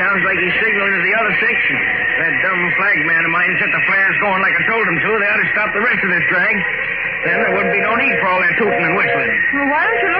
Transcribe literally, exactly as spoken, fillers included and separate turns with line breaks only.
Sounds like he's signaling to the other section. That dumb flag man of mine set the flares going like I told him to. They ought to stop the rest of this drag. Then there wouldn't be no need for all that tooting and whistling.
Well, why don't you look